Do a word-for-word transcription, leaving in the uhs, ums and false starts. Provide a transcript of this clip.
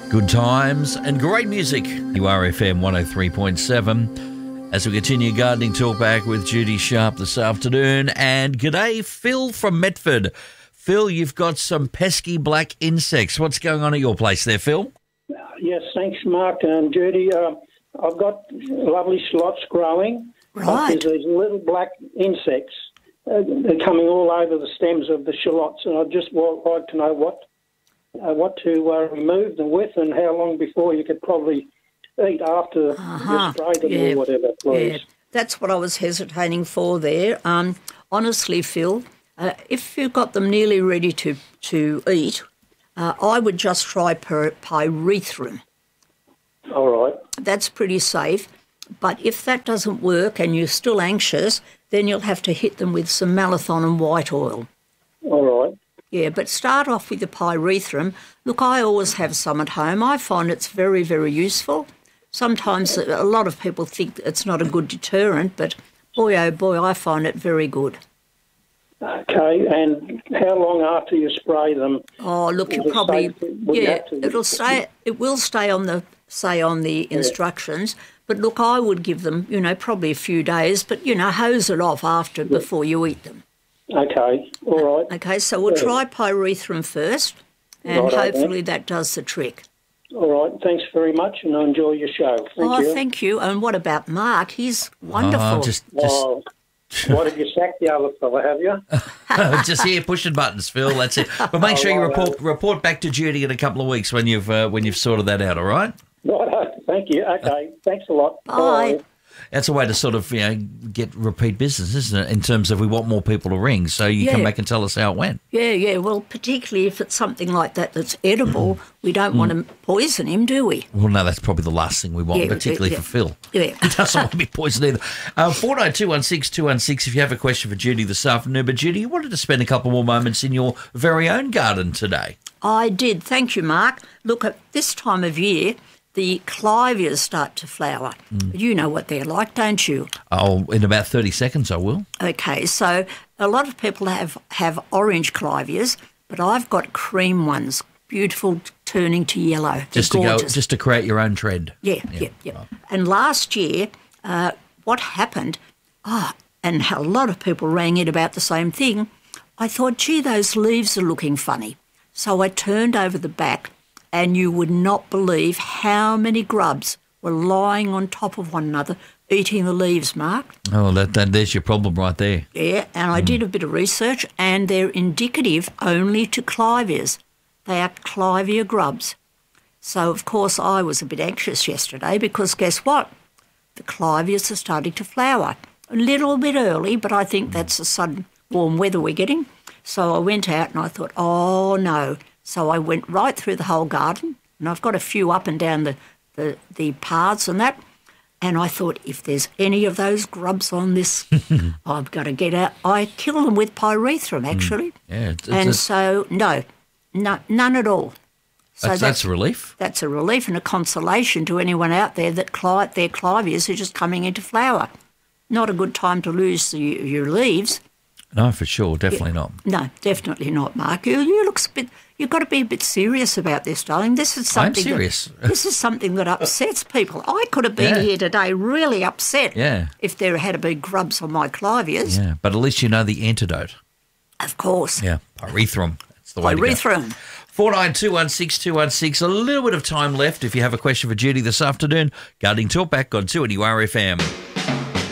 Good times and great music. You are F M one oh three point seven. As we continue gardening talk back with Judy Sharp this afternoon. And g'day, Phil from Metford. Phil, you've got some pesky black insects. What's going on at your place there, Phil? Yes, thanks, Mark and Judy. Uh, I've got lovely shallots growing. Right. But there's these little black insects. Uh, they're coming all over the stems of the shallots, and I'd just wa- like to know what uh, what to uh, remove them with and how long before you could probably eat after Uh-huh. you spray them Yeah. or whatever, please. Yeah, that's what I was hesitating for there. Um, honestly, Phil, uh, if you've got them nearly ready to, to eat, uh, I would just try py- pyrethrum. All right. That's pretty safe. But if that doesn't work and you're still anxious, then you'll have to hit them with some malathion and white oil. All right. Yeah, but start off with the pyrethrum. Look, I always have some at home. I find it's very, very useful. Sometimes a lot of people think it's not a good deterrent, but boy, oh boy, I find it very good. Okay, and how long after you spray them? Oh, look, you will it probably, stay- will you yeah, have to- it'll stay, it will stay on the, say, on the instructions, but look, I would give them, you know, probably a few days, but, you know, hose it off after, before you eat them. Okay, all right. Okay, so we'll Yeah. try pyrethrum first, and Righto, then. hopefully that does the trick. All right, thanks very much, and I enjoy your show. Thank oh, you. thank you. And what about Mark? He's wonderful. Oh, just, just, Oh, what have you sacked the other fella, have you? just here pushing buttons, Phil. That's it. But make sure you report report back to Judy in a couple of weeks when you've uh, when you've sorted that out. All right. Right, thank you. Okay, thanks a lot. Bye. That's a way to sort of, you know, get repeat business, isn't it? In terms of we want more people to ring, so you come Yeah. back and tell us how it went. Yeah, yeah. Well, particularly if it's something like that that's edible, we don't want to poison him, do we? Well, no, that's probably the last thing we want, Yeah, particularly yeah, for Phil. Yeah. He doesn't want to be poisoned either. Uh, four nine two one six two one six if you have a question for Judy this afternoon. But, Judy, you wanted to spend a couple more moments in your very own garden today. I did. Thank you, Mark. Look, at this time of year, the clivias start to flower. You know what they're like, don't you? Oh, in about thirty seconds I will. Okay, so a lot of people have, have orange clivias, but I've got cream ones, beautiful, turning to yellow. They're Just to go, gorgeous. just to create your own trend. Yeah, yeah, yeah. And last year, uh, what happened, oh, and a lot of people rang in about the same thing, I thought, gee, those leaves are looking funny. So I turned over the back, and you would not believe how many grubs were lying on top of one another, eating the leaves, Mark. Oh, that, that there's your problem right there. Yeah, and I did a bit of research, and they're indicative only to clivias. They are clivia grubs. So, of course, I was a bit anxious yesterday because guess what? The clivias are starting to flower. A little bit early, but I think that's the sudden warm weather we're getting. So I went out and I thought, oh, no. So I went right through the whole garden, and I've got a few up and down the, the, the paths and that. And I thought, if there's any of those grubs on this, I've got to get out. I kill them with pyrethrum, actually. Yeah, it's, it's and a- so, no, no, none at all. So That's, that's a relief. That's a relief and a consolation to anyone out there that cli- their clivias are just coming into flower. Not a good time to lose the, your leaves. No, for sure, definitely not. No, definitely not, Mark. You, you look a bit. You've got to be a bit serious about this, darling. This is I'm something. serious. That, this is something that upsets people. I could have been Yeah. here today really upset. Yeah. If there had been grubs on my clivias. Yeah, but at least you know the antidote. Of course. Yeah, pyrethrum. That's the way to go. Pyrethrum. four nine two one six two one six. A little bit of time left if you have a question for Judy this afternoon. Gardening Talk back on two N U R F M.